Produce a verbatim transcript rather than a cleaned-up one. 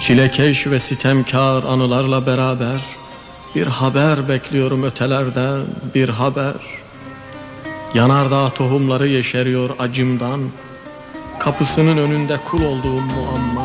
Çilekeş ve sitemkar anılarla beraber bir haber bekliyorum ötelerden, bir haber. Yanardağ tohumları yeşeriyor acımdan, kapısının önünde kul olduğum muamma.